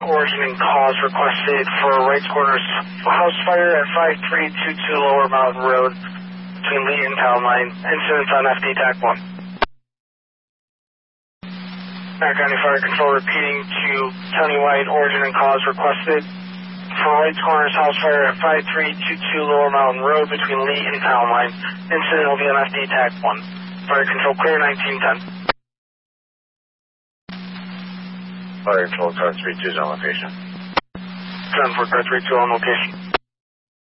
origin and cause requested for Wrights Corners house fire at 5322 Lower Mountain Road between Lee and Town Line. Incidents on FD TAC 1. Broward County Fire Control repeating to countywide origin and cause requested for Wrights Corners house fire at 5322 Lower Mountain Road between Lee and Town Line. Incident will be on FD TAC 1. Fire Control clear 1910. Fire Control, car 32 is on location. 10 for car 32 on location.